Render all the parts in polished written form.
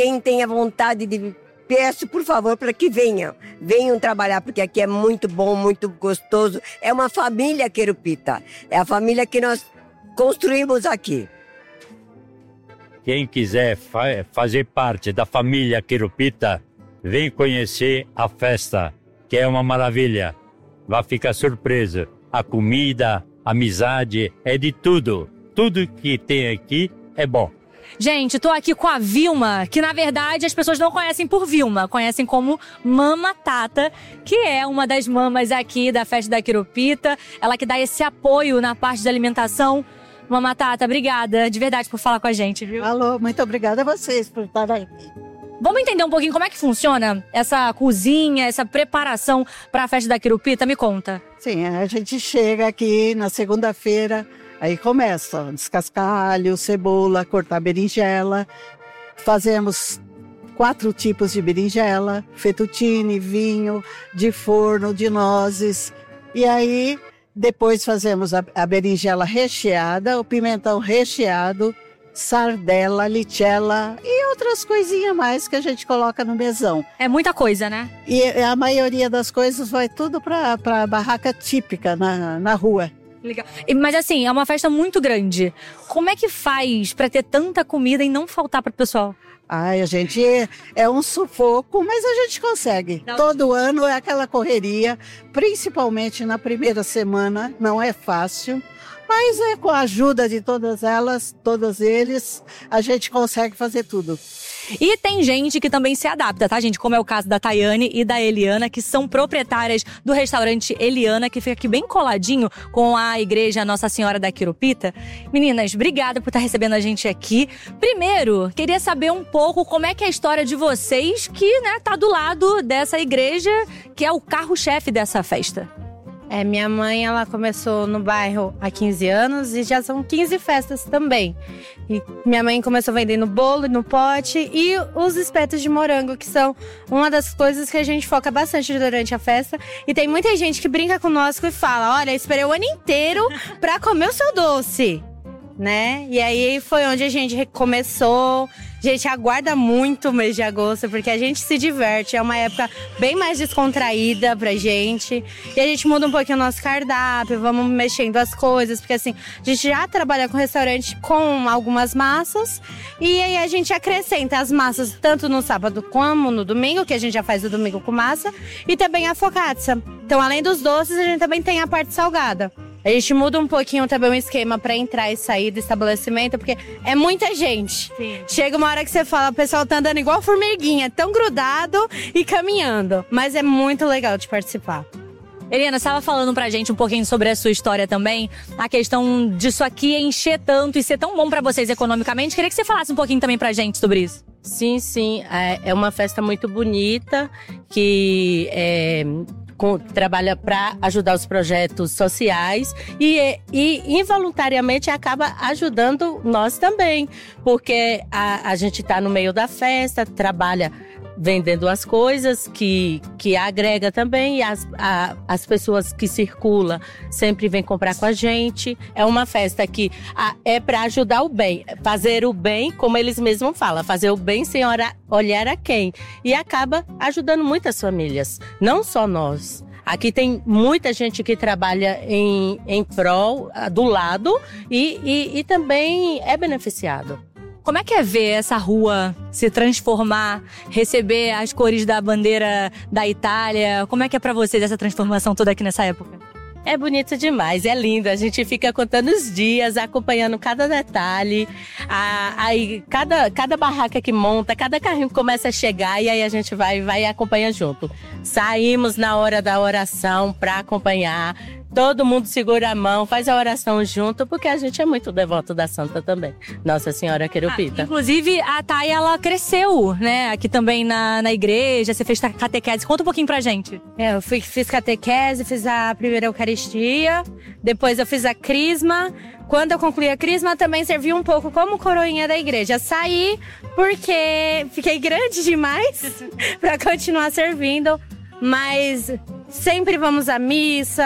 Quem tem a vontade de... Peço, por favor, para que venham trabalhar, porque aqui é muito bom, muito gostoso. É uma família querupita, é a família que nós construímos aqui. Quem quiser fazer parte da família querupita, vem conhecer a festa, que é uma maravilha. Vai ficar surpreso. A comida, a amizade, é de tudo. Tudo que tem aqui é bom. Gente, tô aqui com a Vilma, que na verdade as pessoas não conhecem por Vilma, conhecem como Mama Tata, que é uma das mamas aqui da Festa da Querupita. Ela que dá esse apoio na parte de alimentação. Mama Tata, obrigada de verdade por falar com a gente, viu? Alô, muito obrigada a vocês por estar aqui. Vamos entender um pouquinho como é que funciona essa cozinha, essa preparação para a Festa da Querupita? Me conta. Sim, a gente chega aqui na segunda-feira, aí começa a descascar alho, cebola, cortar berinjela. Fazemos 4 tipos de berinjela, fettuccine, vinho, de forno, de nozes. E aí, depois fazemos a berinjela recheada, o pimentão recheado, sardela, lichella e outras coisinhas mais que a gente coloca no mesão. É muita coisa, né? E a maioria das coisas vai tudo para a barraca típica na rua. Legal. Mas assim, é uma festa muito grande. Como é que faz para ter tanta comida e não faltar para o pessoal? Ai, a gente é um sufoco, mas a gente consegue. Todo ano é aquela correria, principalmente na primeira semana, não é fácil. Mas com a ajuda de todas elas, todos eles, a gente consegue fazer tudo. E tem gente que também se adapta, tá, gente? Como é o caso da Tayane e da Eliana, que são proprietárias do restaurante Eliana, que fica aqui bem coladinho com a igreja Nossa Senhora da Querupita. Meninas, obrigada por estar recebendo a gente aqui. Primeiro, queria saber um pouco como é que é a história de vocês, que, né, tá do lado dessa igreja, que é o carro-chefe dessa festa. Minha mãe, ela começou no bairro há 15 anos e já são 15 festas também. E minha mãe começou vendendo bolo no pote e os espetos de morango, que são uma das coisas que a gente foca bastante durante a festa. E tem muita gente que brinca conosco e fala, olha, eu esperei o ano inteiro pra comer o seu doce, né? E aí foi onde a gente começou. A gente aguarda muito o mês de agosto, porque a gente se diverte. É uma época bem mais descontraída pra gente. E a gente muda um pouquinho o nosso cardápio, vamos mexendo as coisas. Porque assim, a gente já trabalha com restaurante com algumas massas. E aí a gente acrescenta as massas tanto no sábado como no domingo, que a gente já faz o domingo com massa. E também a focaccia. Então, além dos doces, a gente também tem a parte salgada. A gente muda um pouquinho também o esquema para entrar e sair do estabelecimento, porque é muita gente. Sim. Chega uma hora que você fala, o pessoal tá andando igual formiguinha, tão grudado e caminhando. Mas é muito legal de participar. Eliana, você estava falando pra gente um pouquinho sobre a sua história também, a questão disso aqui encher tanto e ser tão bom pra vocês economicamente. Queria que você falasse um pouquinho também pra gente sobre isso. Sim. É uma festa muito bonita, que trabalha para ajudar os projetos sociais e involuntariamente acaba ajudando nós também, porque a gente está no meio da festa, trabalha vendendo as coisas que agrega também, e as pessoas que circulam sempre vêm comprar com a gente. É uma festa que é para ajudar o bem, fazer o bem, como eles mesmos falam, fazer o bem sem olhar a quem. E acaba ajudando muitas famílias, não só nós. Aqui tem muita gente que trabalha em prol, do lado, e também é beneficiado. Como é que é ver essa rua se transformar, receber as cores da bandeira da Itália? Como é que é pra vocês essa transformação toda aqui nessa época? É bonito demais, é lindo. A gente fica contando os dias, acompanhando cada detalhe. Aí cada barraca que monta, cada carrinho começa a chegar e aí a gente vai acompanhar junto. Saímos na hora da oração para acompanhar. Todo mundo segura a mão, faz a oração junto, porque a gente é muito devoto da Santa também, Nossa Senhora Querupita. Inclusive, a Thay, ela cresceu, né, aqui também na igreja, você fez catequese. Conta um pouquinho pra gente. Eu fiz catequese, fiz a primeira Eucaristia, depois eu fiz a Crisma. Quando eu concluí a Crisma, também servi um pouco como coroinha da igreja. Saí porque fiquei grande demais para continuar servindo, mas sempre vamos à missa.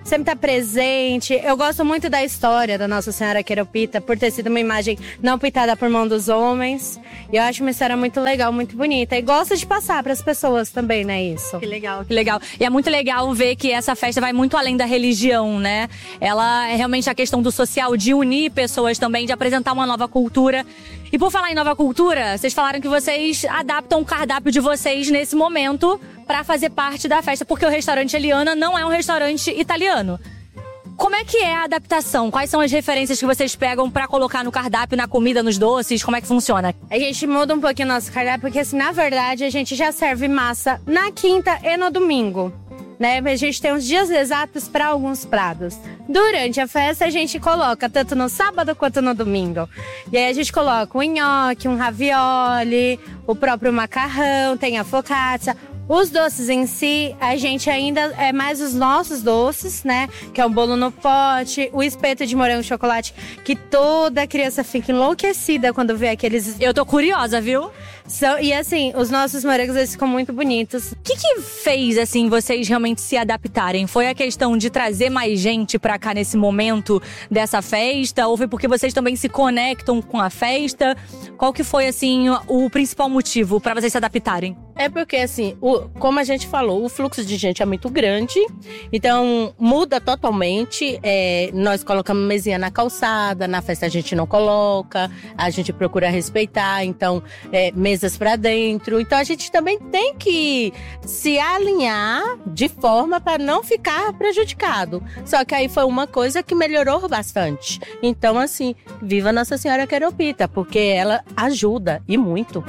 sempre tá presente. Eu gosto muito da história da Nossa Senhora Queiropita, por ter sido uma imagem não pintada por mão dos homens. E eu acho uma história muito legal, muito bonita. E gosto de passar para as pessoas também, né, isso. Que legal, que legal. E é muito legal ver que essa festa vai muito além da religião, né? Ela é realmente a questão do social, de unir pessoas também, de apresentar uma nova cultura. E por falar em nova cultura, vocês falaram que vocês adaptam o cardápio de vocês nesse momento para fazer parte da festa, porque o restaurante Eliana não é um restaurante italiano. Como é que é a adaptação? Quais são as referências que vocês pegam para colocar no cardápio, na comida, nos doces? Como é que funciona? A gente muda um pouquinho o nosso cardápio, porque assim, na verdade, a gente já serve massa na quinta e no domingo. Né? A gente tem uns dias exatos para alguns pratos. Durante a festa, a gente coloca tanto no sábado quanto no domingo. E aí a gente coloca um nhoque, um ravioli, o próprio macarrão, tem a focaccia. Os doces em si, a gente ainda é mais os nossos doces, né? Que é o bolo no pote, o espeto de morango e chocolate, que toda criança fica enlouquecida quando vê aqueles... Eu tô curiosa, viu? E assim, os nossos morangos, eles ficam muito bonitos. O que fez, assim, vocês realmente se adaptarem? Foi a questão de trazer mais gente pra cá nesse momento dessa festa? Ou foi porque vocês também se conectam com a festa? Qual que foi, assim, o principal motivo pra vocês se adaptarem? É porque, assim, como a gente falou, o fluxo de gente é muito grande, então muda totalmente. Nós colocamos mesinha na calçada, na festa a gente não coloca, a gente procura respeitar, então mesas para dentro. Então a gente também tem que se alinhar de forma para não ficar prejudicado. Só que aí foi uma coisa que melhorou bastante. Então, assim, viva Nossa Senhora Queiropita, porque ela ajuda e muito.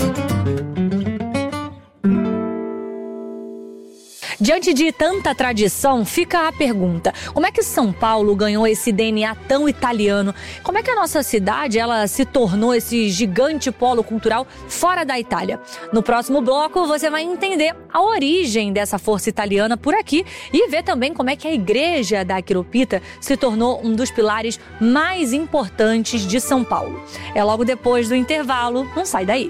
Diante de tanta tradição, fica a pergunta: como é que São Paulo ganhou esse DNA tão italiano? Como é que a nossa cidade ela se tornou esse gigante polo cultural fora da Itália? No próximo bloco, você vai entender a origem dessa força italiana por aqui e ver também como é que a igreja da Queiropita se tornou um dos pilares mais importantes de São Paulo. É logo depois do intervalo, não sai daí.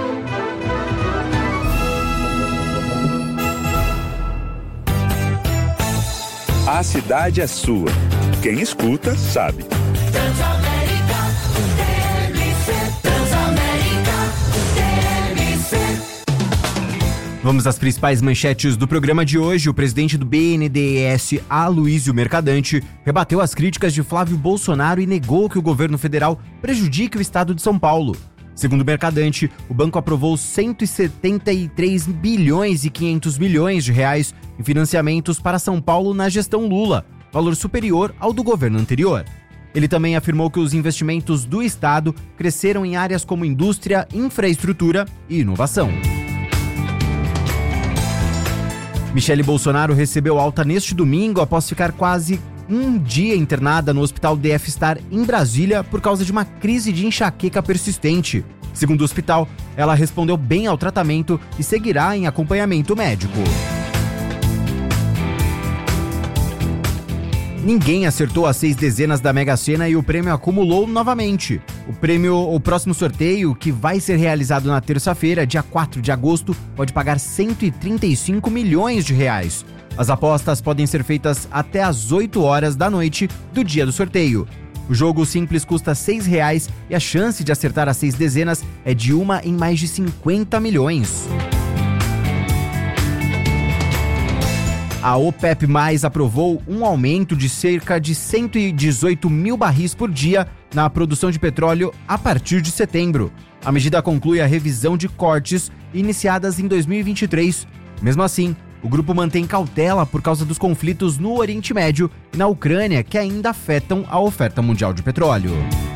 A cidade é sua. Quem escuta, sabe. Transamérica, Vamos às principais manchetes do programa de hoje. O presidente do BNDES, Aloysio Mercadante, rebateu as críticas de Flávio Bolsonaro e negou que o governo federal prejudique o estado de São Paulo. Segundo o Mercadante, o banco aprovou 173 bilhões e 500 milhões de reais em financiamentos para São Paulo na gestão Lula, valor superior ao do governo anterior. Ele também afirmou que os investimentos do estado cresceram em áreas como indústria, infraestrutura e inovação. Michele Bolsonaro recebeu alta neste domingo após ficar quase um dia internada no Hospital DF Star em Brasília por causa de uma crise de enxaqueca persistente. Segundo o hospital, ela respondeu bem ao tratamento e seguirá em acompanhamento médico. Ninguém acertou as 6 dezenas da Mega Sena e o prêmio acumulou novamente. O próximo sorteio, que vai ser realizado na terça-feira, dia 4 de agosto, pode pagar 135 milhões de reais. As apostas podem ser feitas até às 8 horas da noite do dia do sorteio. O jogo simples custa R$ 6 e a chance de acertar as 6 dezenas é de 1 em mais de 50 milhões. A OPEP+ aprovou um aumento de cerca de 118 mil barris por dia na produção de petróleo a partir de setembro. A medida conclui a revisão de cortes iniciadas em 2023. Mesmo assim, o grupo mantém cautela por causa dos conflitos no Oriente Médio e na Ucrânia, que ainda afetam a oferta mundial de petróleo.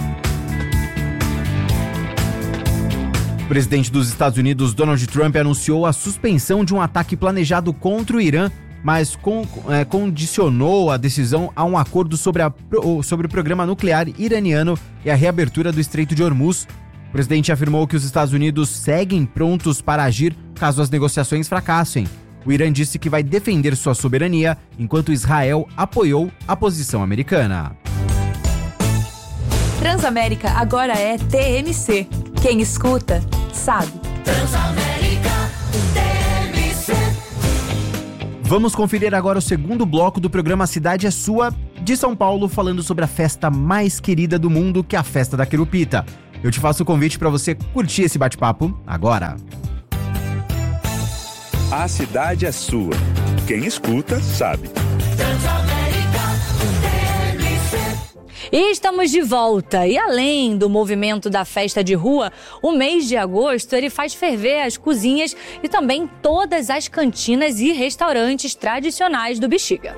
O presidente dos Estados Unidos, Donald Trump, anunciou a suspensão de um ataque planejado contra o Irã, mas condicionou a decisão a um acordo sobre o programa nuclear iraniano e a reabertura do Estreito de Hormuz. O presidente afirmou que os Estados Unidos seguem prontos para agir caso as negociações fracassem. O Irã disse que vai defender sua soberania, enquanto Israel apoiou a posição americana. Transamérica agora é TMC. Quem escuta, sabe. Transamérica, TMC. Vamos conferir agora o segundo bloco do programa Cidade é Sua, de São Paulo, falando sobre a festa mais querida do mundo, que é a Festa da Querupita. Eu te faço o convite para você curtir esse bate-papo agora. A cidade é sua. Quem escuta, sabe. E estamos de volta. E além do movimento da festa de rua, o mês de agosto ele faz ferver as cozinhas e também todas as cantinas e restaurantes tradicionais do Bexiga.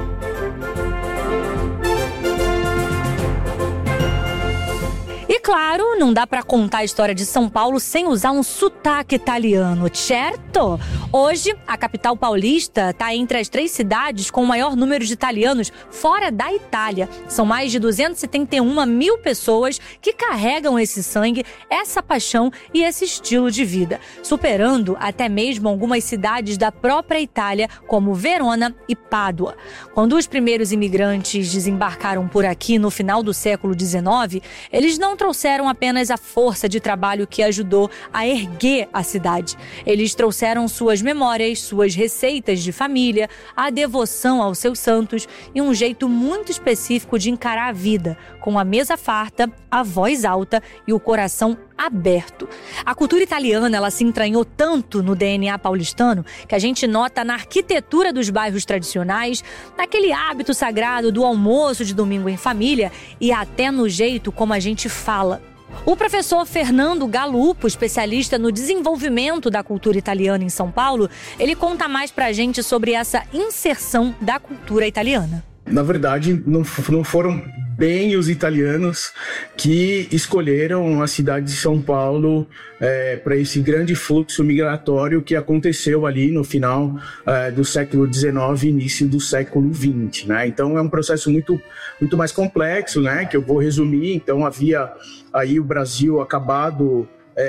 E claro, não dá para contar a história de São Paulo sem usar um sotaque italiano, certo? Hoje, a capital paulista está entre as 3 cidades com o maior número de italianos fora da Itália. São mais de 271 mil pessoas que carregam esse sangue, essa paixão e esse estilo de vida, superando até mesmo algumas cidades da própria Itália, como Verona e Pádua. Quando os primeiros imigrantes desembarcaram por aqui no final do século XIX, eles não trouxeram apenas a força de trabalho que ajudou a erguer a cidade. Eles trouxeram suas memórias, suas receitas de família, a devoção aos seus santos e um jeito muito específico de encarar a vida, com a mesa farta, a voz alta e o coração aberto. A cultura italiana ela se entranhou tanto no DNA paulistano que a gente nota na arquitetura dos bairros tradicionais, naquele hábito sagrado do almoço de domingo em família e até no jeito como a gente fala. O professor Fernando Galupo, especialista no desenvolvimento da cultura italiana em São Paulo, ele conta mais pra gente sobre essa inserção da cultura italiana. Na verdade, não foram bem os italianos que escolheram a cidade de São Paulo para esse grande fluxo migratório que aconteceu ali no final do século XIX e início do século XX, né? Então é um processo muito mais complexo, né? Que eu vou resumir. Então havia aí o Brasil acabado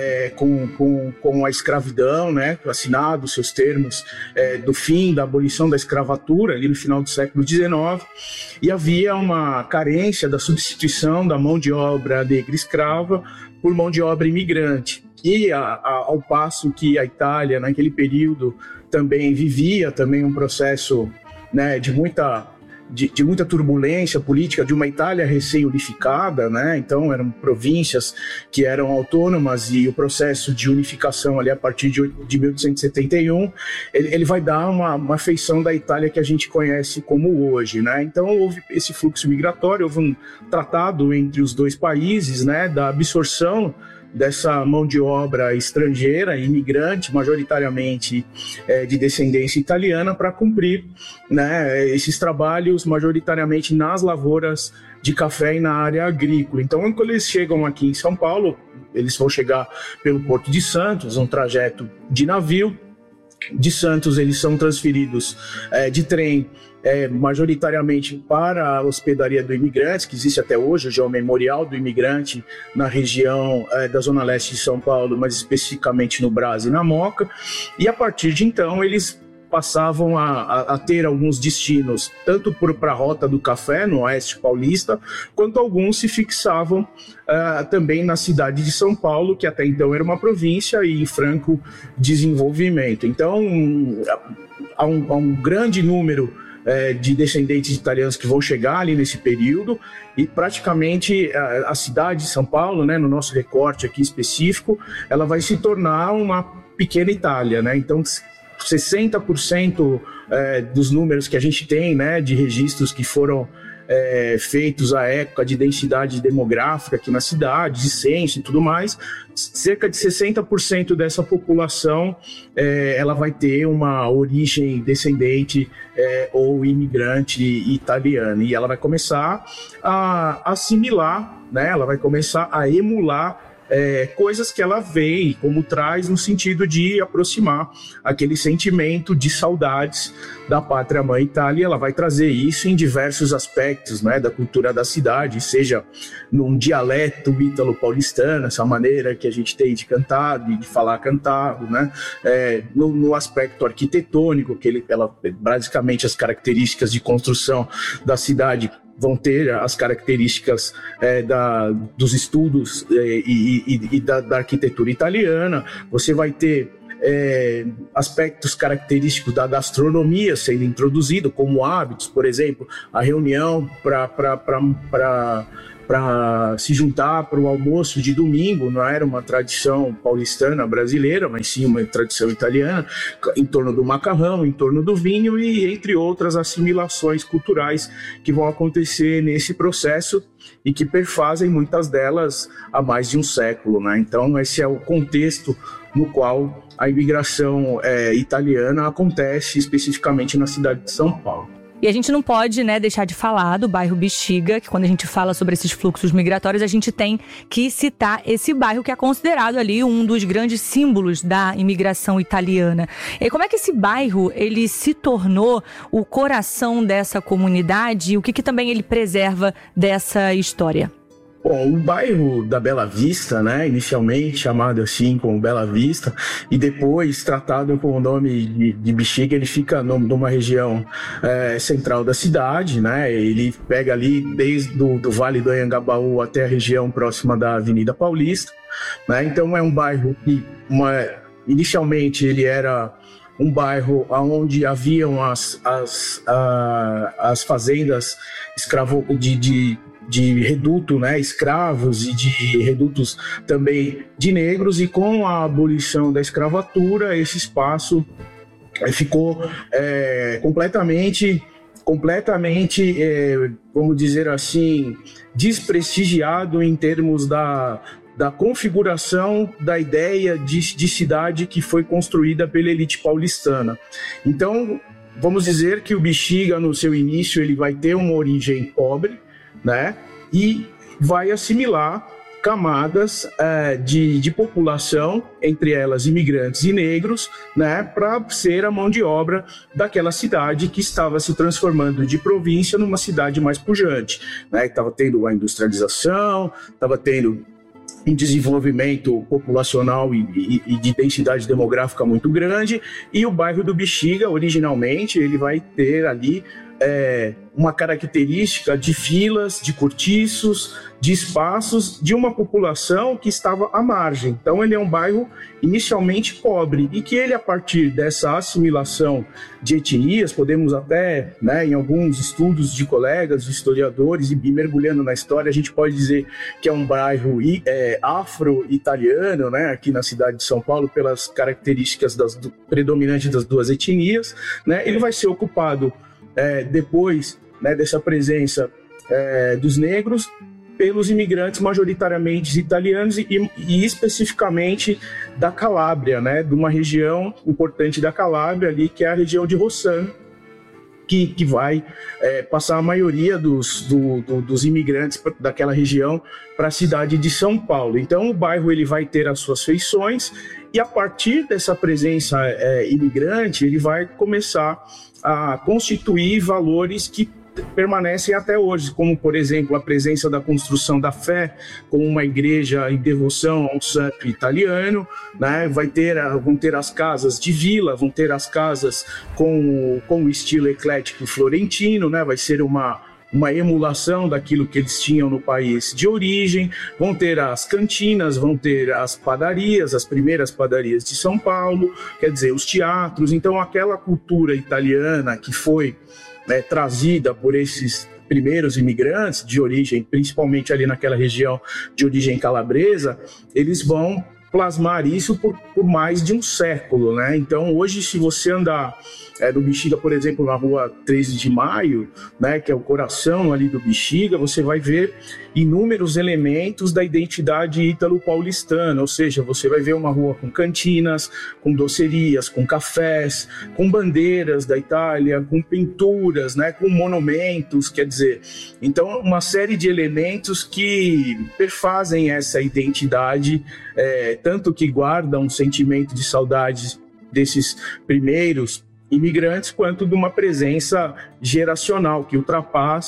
com a escravidão, né, assinado seus termos do fim da abolição da escravatura ali no final do século XIX, e havia uma carência da substituição da mão de obra negra escrava por mão de obra imigrante. E ao passo que a Itália naquele período também vivia um processo, né, de muita turbulência política, de uma Itália recém-unificada, né? Então eram províncias que eram autônomas e o processo de unificação ali a partir de 1871, ele vai dar uma feição da Itália que a gente conhece como hoje, né? Então houve esse fluxo migratório, houve um tratado entre os dois países, né, da absorção dessa mão de obra estrangeira, imigrante, majoritariamente de descendência italiana, para cumprir, né, esses trabalhos majoritariamente nas lavouras de café e na área agrícola. Então, quando eles chegam aqui em São Paulo, eles vão chegar pelo Porto de Santos, um trajeto de navio. De Santos, eles são transferidos de trem majoritariamente para a hospedaria do imigrante, que existe até hoje é o Memorial do Imigrante na região da Zona Leste de São Paulo, mas especificamente no Brás e na Moca. E a partir de então, eles passavam a ter alguns destinos, tanto para a Rota do Café, no Oeste Paulista, quanto alguns se fixavam também na cidade de São Paulo, que até então era uma província e em franco desenvolvimento. Então, há um grande número de descendentes de italianos que vão chegar ali nesse período, e praticamente a cidade de São Paulo, né, no nosso recorte aqui específico, ela vai se tornar uma pequena Itália, né? Então 60% dos números que a gente tem, né, de registros que foram feitos à época de densidade demográfica aqui na cidade, de censo e tudo mais, cerca de 60% dessa população ela vai ter uma origem descendente ou imigrante italiana, e ela vai começar a assimilar, né, ela vai começar a emular coisas que ela vê como traz no sentido de aproximar aquele sentimento de saudades da pátria-mãe Itália. Ela vai trazer isso em diversos aspectos, né, da cultura da cidade, seja num dialeto ítalo-paulistano, essa maneira que a gente tem de cantar, de falar cantado, né, no aspecto arquitetônico, ela basicamente as características de construção da cidade vão ter as características dos estudos e da arquitetura italiana. Você vai ter aspectos característicos da gastronomia sendo introduzido, como hábitos, por exemplo, a reunião para se juntar para o almoço de domingo, não era uma tradição paulistana brasileira, mas sim uma tradição italiana, em torno do macarrão, em torno do vinho e entre outras assimilações culturais que vão acontecer nesse processo e que perfazem muitas delas há mais de um século, né? Então esse é o contexto no qual a imigração italiana acontece especificamente na cidade de São Paulo. E a gente não pode, deixar de falar do bairro Bexiga, que quando a gente fala sobre esses fluxos migratórios, a gente tem que citar esse bairro que é considerado ali um dos grandes símbolos da imigração italiana. E como é que esse bairro ele se tornou o coração dessa comunidade e o que também ele preserva dessa história? Bom, o bairro da Bela Vista, né, inicialmente chamado assim como Bela Vista, e depois tratado com o nome de Bexiga, ele fica numa região central da cidade, né, ele pega ali desde do Vale do Anhangabaú até a região próxima da Avenida Paulista, né, então é um bairro que inicialmente ele era um bairro onde haviam as fazendas de reduto, né, escravos e de redutos também de negros, e com a abolição da escravatura, esse espaço ficou completamente, vamos dizer assim, desprestigiado em termos da configuração da ideia de cidade que foi construída pela elite paulistana. Então, vamos dizer que o Bexiga, no seu início, ele vai ter uma origem pobre, né? E vai assimilar camadas de população, entre elas imigrantes e negros, né? Para ser a mão de obra daquela cidade que estava se transformando de província numa cidade mais pujante, né? Estava tendo a industrialização, estava tendo um desenvolvimento populacional e de densidade demográfica muito grande, e o bairro do Bexiga, originalmente, ele vai ter ali uma característica de filas, de cortiços, de espaços, de uma população que estava à margem. Então ele é um bairro inicialmente pobre e que ele, a partir dessa assimilação de etnias, podemos até, né, em alguns estudos de colegas, de historiadores, e mergulhando na história, a gente pode dizer que é um bairro afro-italiano, né, aqui na cidade de São Paulo, pelas características predominantes das duas etnias, né. Ele vai ser ocupado depois, né, dessa presença dos negros, pelos imigrantes majoritariamente italianos e especificamente da Calábria, né, de uma região importante da Calábria ali, que é a região de Rossano, que vai passar a maioria dos imigrantes daquela região para a cidade de São Paulo. Então o bairro ele vai ter as suas feições, e a partir dessa presença imigrante ele vai começar a constituir valores que permanecem até hoje, como, por exemplo, a presença da construção da fé como uma igreja em devoção ao santo italiano, né? Vão ter as casas de vila, vão ter as casas com o estilo eclético florentino, né? Vai ser uma emulação daquilo que eles tinham no país de origem, vão ter as cantinas, vão ter as padarias, as primeiras padarias de São Paulo, quer dizer, os teatros. Então aquela cultura italiana que foi trazida por esses primeiros imigrantes de origem, principalmente ali naquela região de origem calabresa, eles vão plasmar isso por mais de um século, né? Então hoje, se você andar no Bexiga, por exemplo, na rua 13 de Maio, né, que é o coração ali do Bexiga, você vai ver inúmeros elementos da identidade ítalo-paulistana, ou seja, você vai ver uma rua com cantinas, com docerias, com cafés, com bandeiras da Itália, com pinturas, né, com monumentos, quer dizer, então uma série de elementos que perfazem essa identidade, tanto que guardam um sentimento de saudade desses primeiros imigrantes, quanto de uma presença geracional que ultrapassa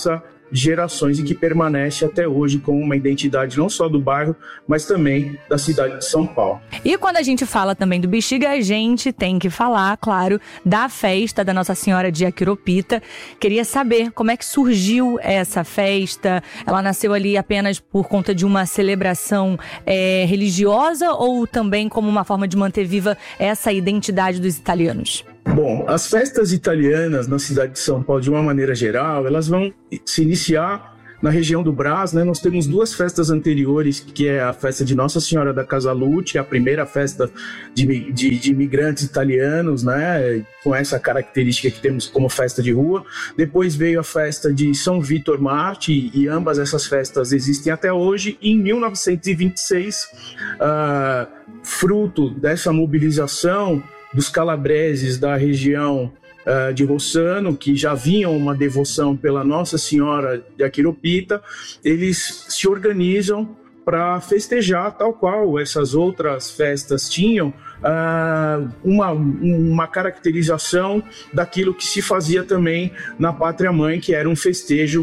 gerações e que permanece até hoje com uma identidade não só do bairro, mas também da cidade de São Paulo. E quando a gente fala também do Bexiga, a gente tem que falar, claro, da festa da Nossa Senhora de Aquirupita. Queria saber como é que surgiu essa festa. Ela nasceu ali apenas por conta de uma celebração religiosa ou também como uma forma de manter viva essa identidade dos italianos? Bom, as festas italianas na cidade de São Paulo, de uma maneira geral, elas vão se iniciar na região do Brás, né? Nós temos 2 festas anteriores, que é a festa de Nossa Senhora da Casalute, a primeira festa de imigrantes italianos, né? Com essa característica que temos como festa de rua. Depois veio a festa de São Vítor Marte, e ambas essas festas existem até hoje. Em 1926, fruto dessa mobilização dos calabreses da região de Rossano, que já vinham uma devoção pela Nossa Senhora de Aquirupita, eles se organizam para festejar, tal qual essas outras festas tinham, uma caracterização daquilo que se fazia também na Pátria Mãe, que era um festejo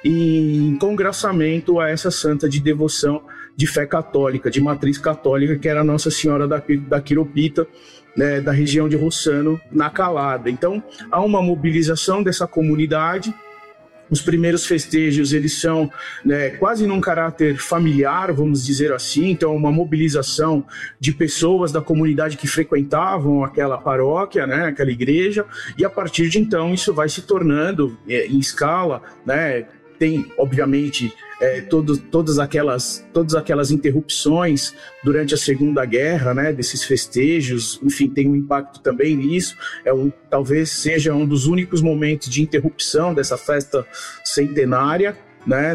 em congraçamento a essa santa de devoção de fé católica, de matriz católica, que era a Nossa Senhora da Aquirupita, né, da região de Rossano, na Calada. Então, há uma mobilização dessa comunidade. Os primeiros festejos, eles são quase num caráter familiar, vamos dizer assim. Então, uma mobilização de pessoas da comunidade que frequentavam aquela paróquia, né, aquela igreja, e a partir de então isso vai se tornando em escala, né. Tem, obviamente, todas aquelas interrupções durante a Segunda Guerra, né, desses festejos, enfim, tem um impacto também nisso. Talvez seja um dos únicos momentos de interrupção dessa festa centenária, né,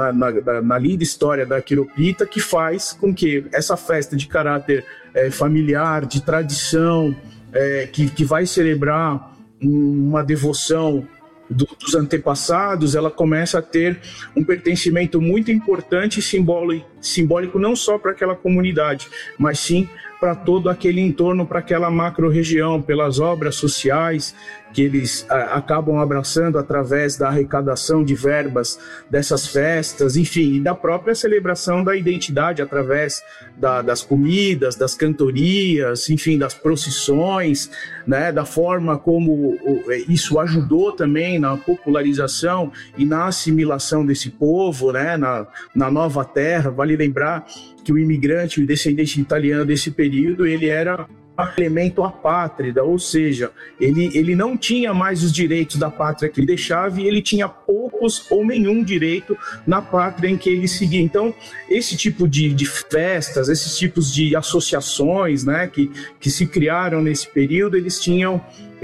na linda história da Aquirupita, que faz com que essa festa de caráter familiar, de tradição, que vai celebrar uma devoção dos antepassados, ela começa a ter um pertencimento muito importante e simbólico não só para aquela comunidade, mas sim para todo aquele entorno, para aquela macro-região, pelas obras sociais que eles acabam abraçando através da arrecadação de verbas dessas festas, enfim, e da própria celebração da identidade através das comidas, das cantorias, enfim, das procissões, né, da forma como isso ajudou também na popularização e na assimilação desse povo, né, na nova terra. Vale lembrar que o imigrante, o descendente italiano desse período, ele era um elemento apátrida, ou seja, ele não tinha mais os direitos da pátria que ele deixava, e ele tinha poucos ou nenhum direito na pátria em que ele seguia. Então, esse tipo de festas, esses tipos de associações, né, que se criaram nesse período, eles tinham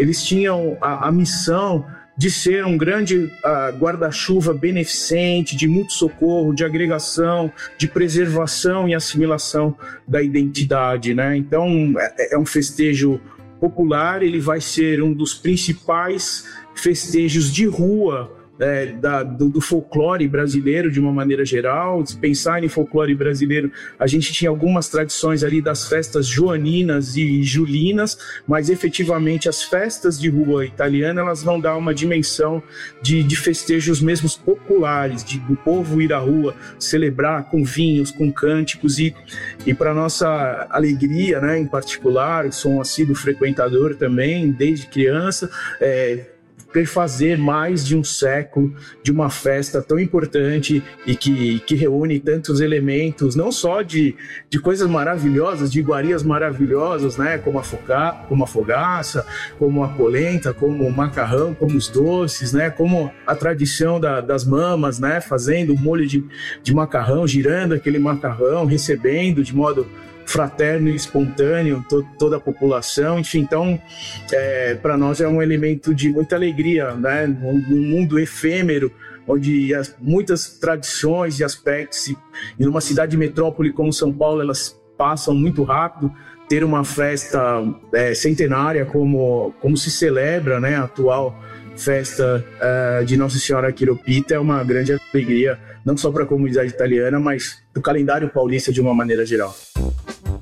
a missão de ser um grande guarda-chuva beneficente, de muito socorro, de agregação, de preservação e assimilação da identidade, né? Então, é um festejo popular, ele vai ser um dos principais festejos de rua do folclore brasileiro, de uma maneira geral. Se pensar em folclore brasileiro, a gente tinha algumas tradições ali das festas joaninas e julinas, mas efetivamente as festas de rua italiana, elas vão dar uma dimensão de festejos mesmo populares, do povo ir à rua celebrar com vinhos, com cânticos, e para nossa alegria, né, em particular, sou um assíduo frequentador também, desde criança, perfazer mais de um século de uma festa tão importante e que reúne tantos elementos, não só de coisas maravilhosas, de iguarias maravilhosas, né, como a fogaça, como a polenta, como o macarrão, como os doces, né, como a tradição das mamas, né, fazendo o molho de macarrão, girando aquele macarrão, recebendo de modo fraterno e espontâneo toda a população. Enfim, então, para nós é um elemento de muita alegria, né? Num mundo efêmero, onde muitas tradições e aspectos, e numa cidade metrópole como São Paulo, elas passam muito rápido. Ter uma festa centenária como se celebra, né, a atual festa de Nossa Senhora Aquirupita, é uma grande alegria, não só para a comunidade italiana, mas do calendário paulista de uma maneira geral.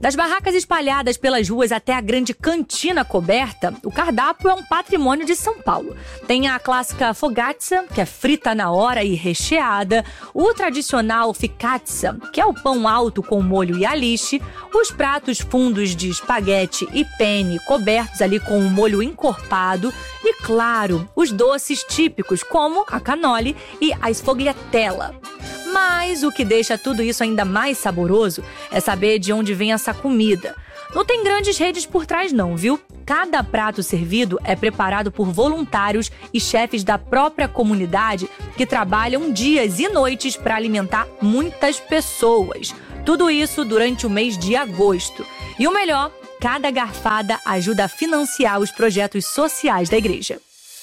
Das barracas espalhadas pelas ruas até a grande cantina coberta, o cardápio é um patrimônio de São Paulo. Tem a clássica fogaccia, que é frita na hora e recheada, o tradicional focaccia, que é o pão alto com molho e alite, os pratos fundos de espaguete e penne cobertos ali com um molho encorpado e, claro, os doces típicos como a cannoli e a sfogliatella. Mas o que deixa tudo isso ainda mais saboroso é saber de onde vem essa comida. Não tem grandes redes por trás não, viu? Cada prato servido é preparado por voluntários e chefes da própria comunidade que trabalham dias e noites para alimentar muitas pessoas. Tudo isso durante o mês de agosto. E o melhor, cada garfada ajuda a financiar os projetos sociais da igreja.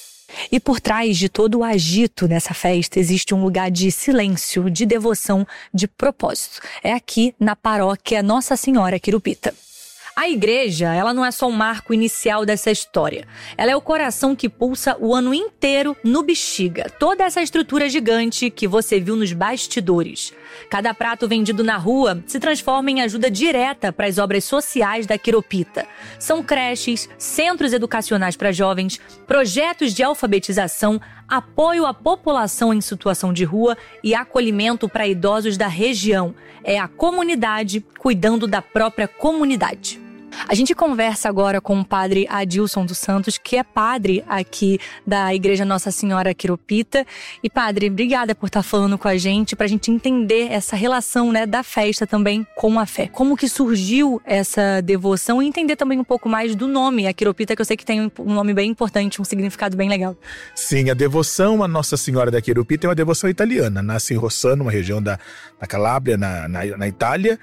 E por trás de todo o agito nessa festa existe um lugar de silêncio, de devoção, de propósito. É aqui na paróquia Nossa Senhora Quirupita. A igreja, ela não é só um marco inicial dessa história. Ela é o coração que pulsa o ano inteiro no Bexiga. Toda essa estrutura gigante que você viu nos bastidores. Cada prato vendido na rua se transforma em ajuda direta para as obras sociais da Quirupita. São creches, centros educacionais para jovens, projetos de alfabetização, apoio à população em situação de rua e acolhimento para idosos da região. É a comunidade cuidando da própria comunidade. A gente conversa agora com o padre Adilson dos Santos, que é padre aqui da Igreja Nossa Senhora Quirupita. E padre, obrigada por estar falando com a gente, pra gente entender essa relação, né, da festa também com a fé. Como que surgiu essa devoção e entender também um pouco mais do nome, a Quirupita, que eu sei que tem um nome bem importante, um significado bem legal. Sim, a devoção a Nossa Senhora da Quirupita é uma devoção italiana. Nasce em Rossano, uma região da Calábria, na Itália,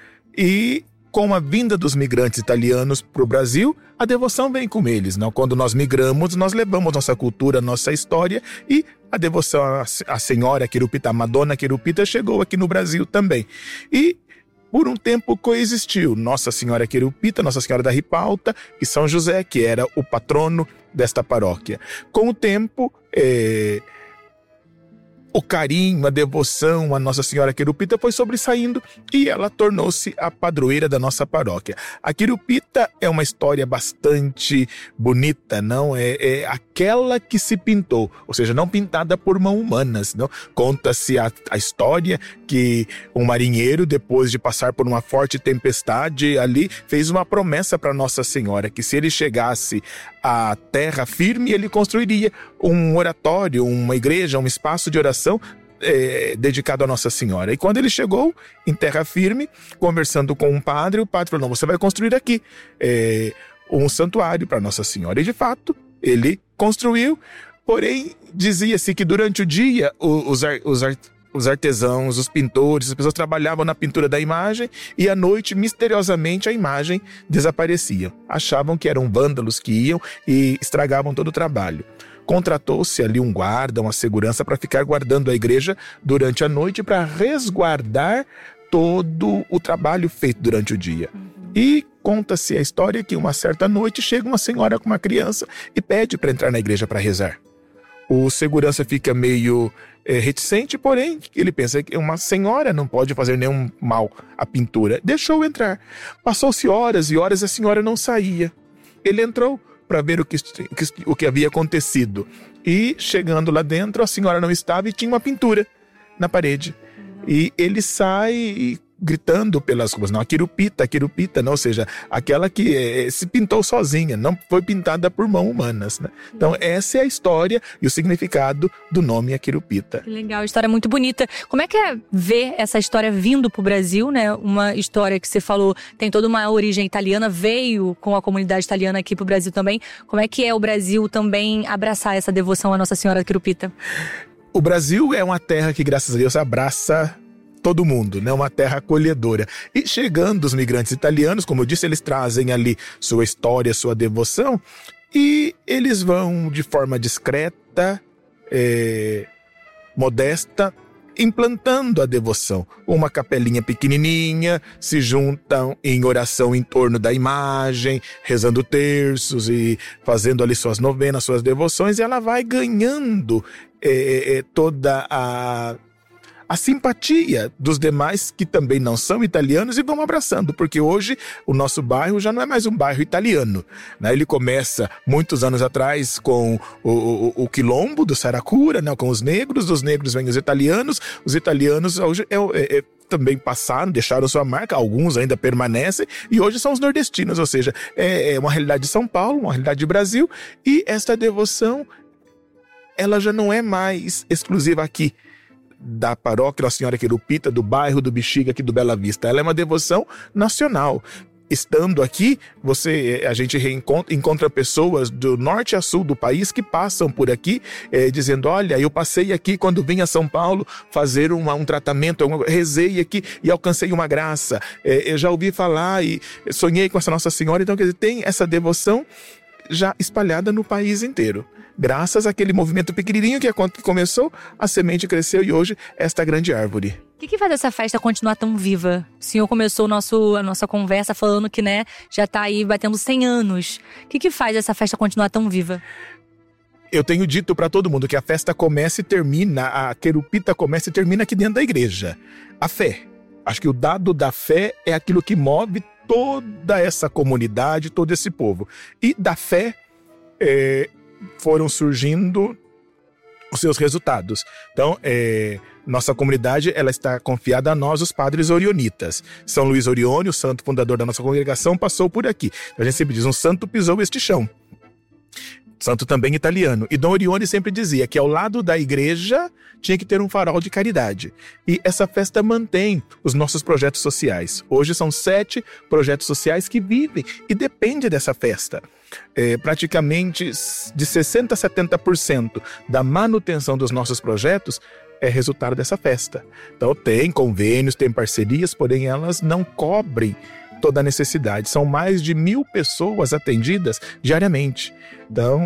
e com a vinda dos migrantes italianos para o Brasil, a devoção vem com eles. Não? Quando nós migramos, nós levamos nossa cultura, nossa história, e a devoção à Senhora Quirupita, a Madonna Quirupita, chegou aqui no Brasil também. E por um tempo coexistiu Nossa Senhora Quirupita, Nossa Senhora da Ripalta e São José, que era o patrono desta paróquia. Com o tempo, o carinho, a devoção à Nossa Senhora Quirupita foi sobressaindo e ela tornou-se a padroeira da nossa paróquia. A Quirupita é uma história bastante bonita, não? É aquela que se pintou, ou seja, não pintada por mãos humanas, não? Conta-se a história que um marinheiro, depois de passar por uma forte tempestade ali, fez uma promessa para Nossa Senhora, que se ele chegasse à terra firme, ele construiria um oratório, uma igreja, um espaço de oração dedicado a Nossa Senhora. E quando ele chegou em terra firme, conversando com o padre falou, não, você vai construir aqui um santuário para Nossa Senhora. E de fato, ele construiu, porém, dizia-se que durante o dia os artesãos, os pintores, as pessoas trabalhavam na pintura da imagem e à noite, misteriosamente, a imagem desaparecia. Achavam que eram vândalos que iam e estragavam todo o trabalho. Contratou-se ali um guarda, uma segurança para ficar guardando a igreja durante a noite para resguardar todo o trabalho feito durante o dia. E conta-se a história que uma certa noite chega uma senhora com uma criança e pede para entrar na igreja para rezar. O segurança fica meio reticente, porém ele pensa que uma senhora não pode fazer nenhum mal à pintura. Deixou entrar. Passou-se horas e horas e a senhora não saía. Ele entrou para ver o que havia acontecido. E chegando lá dentro, a senhora não estava e tinha uma pintura na parede. E ele sai gritando pelas ruas, não, a Quirupita, não, ou seja, aquela que se pintou sozinha, não foi pintada por mãos humanas, né? Então essa é a história e o significado do nome Quirupita. Que legal, história muito bonita. Como é que é ver essa história vindo pro Brasil, né? Uma história que você falou tem toda uma origem italiana, veio com a comunidade italiana aqui pro Brasil também. Como é que é o Brasil também abraçar essa devoção à Nossa Senhora Quirupita? O Brasil é uma terra que, graças a Deus, abraça todo mundo, né? Uma terra acolhedora. E chegando os migrantes italianos, como eu disse, eles trazem ali sua história, sua devoção, e eles vão de forma discreta, modesta, implantando a devoção. Uma capelinha pequenininha, se juntam em oração em torno da imagem, rezando terços e fazendo ali suas novenas, suas devoções, e ela vai ganhando toda a a simpatia dos demais que também não são italianos e vão abraçando, porque hoje o nosso bairro já não é mais um bairro italiano, né? Ele começa muitos anos atrás com o quilombo do Saracura, né? Com os negros, dos negros vêm os italianos hoje também passaram, deixaram sua marca, alguns ainda permanecem, e hoje são os nordestinos, ou seja, é uma realidade de São Paulo, uma realidade de Brasil, e esta devoção, ela já não é mais exclusiva aqui da paróquia Nossa Senhora Querupita, do bairro do Bexiga, aqui do Bela Vista. Ela é uma devoção nacional. Estando aqui, a gente encontra pessoas do norte a sul do país que passam por aqui, dizendo, olha, eu passei aqui quando vim a São Paulo fazer um tratamento, eu rezei aqui e alcancei uma graça. Eu já ouvi falar e sonhei com essa Nossa Senhora. Então, quer dizer, tem essa devoção já espalhada no país inteiro. Graças àquele movimento pequenininho que começou, a semente cresceu e hoje esta grande árvore. O que faz essa festa continuar tão viva? O senhor começou a nossa conversa falando que, né, já está aí batendo 100 anos. O que faz essa festa continuar tão viva? Eu tenho dito para todo mundo que a festa começa e termina, a Querupita começa e termina aqui dentro da igreja. A fé. Acho que o dado da fé é aquilo que move toda essa comunidade, todo esse povo. E da fé foram surgindo os seus resultados. Então, nossa comunidade, ela está confiada a nós, os padres orionitas. São Luís Orione, o santo fundador da nossa congregação, passou por aqui. A gente sempre diz, um santo pisou este chão. Santo também italiano. E Dom Orione sempre dizia que ao lado da igreja tinha que ter um farol de caridade. E essa festa mantém os nossos projetos sociais. Hoje são 7 projetos sociais que vivem e dependem dessa festa. Praticamente de 60% a 70% da manutenção dos nossos projetos é resultado dessa festa. Então tem convênios, tem parcerias, porém elas não cobrem toda a necessidade. São mais de 1.000 pessoas atendidas diariamente. Então,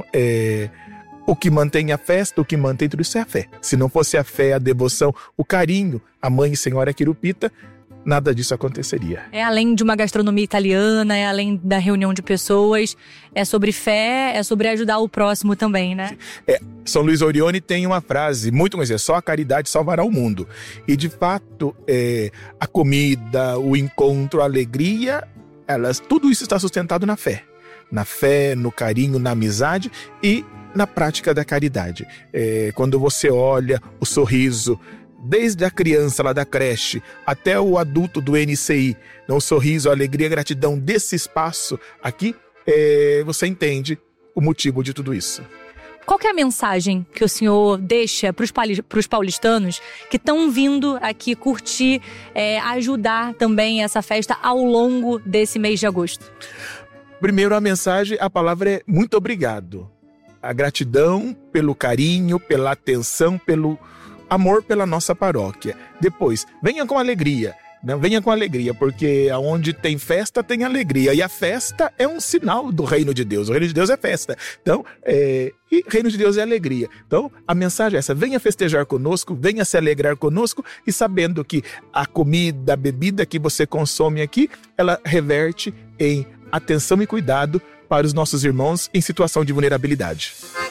o que mantém a festa, o que mantém tudo isso é a fé. Se não fosse a fé, a devoção, o carinho, a Mãe e Senhora Querupita, nada disso aconteceria. É além de uma gastronomia italiana, é além da reunião de pessoas, é sobre fé, é sobre ajudar o próximo também, né? São Luís Orione tem uma frase muito conhecida, só a caridade salvará o mundo. E de fato, a comida, o encontro, a alegria, tudo isso está sustentado na fé. Na fé, no carinho, na amizade e na prática da caridade. Quando você olha o sorriso, desde a criança lá da creche até o adulto do NCI, o sorriso, a alegria, a gratidão desse espaço aqui, você entende o motivo de tudo isso. Qual que é a mensagem que o senhor deixa para os paulistanos que estão vindo aqui curtir, ajudar também essa festa ao longo desse mês de agosto? Primeiro, a mensagem, a palavra é muito obrigado. A gratidão pelo carinho, pela atenção, pelo amor pela nossa paróquia. Depois, venha com alegria. Não, venha com alegria, porque onde tem festa, tem alegria. E a festa é um sinal do reino de Deus. O reino de Deus é festa. Então, e reino de Deus é alegria. Então, a mensagem é essa. Venha festejar conosco, venha se alegrar conosco e sabendo que a comida, a bebida que você consome aqui, ela reverte em atenção e cuidado para os nossos irmãos em situação de vulnerabilidade.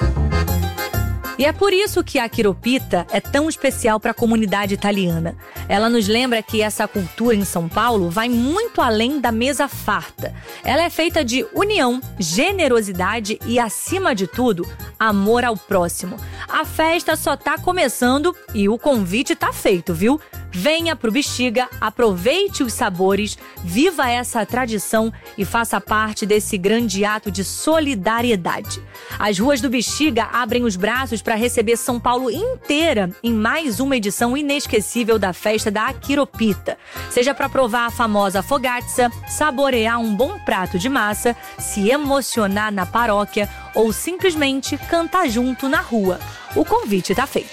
E é por isso que a Querupita é tão especial para a comunidade italiana. Ela nos lembra que essa cultura em São Paulo vai muito além da mesa farta. Ela é feita de união, generosidade e, acima de tudo, amor ao próximo. A festa só tá começando e o convite tá feito, viu? Venha pro Bexiga, aproveite os sabores, viva essa tradição e faça parte desse grande ato de solidariedade. As ruas do Bexiga abrem os braços para receber São Paulo inteira em mais uma edição inesquecível da festa da Querupita. Seja para provar a famosa fogazza, saborear um bom prato de massa, se emocionar na paróquia ou simplesmente cantar junto na rua. O convite tá feito.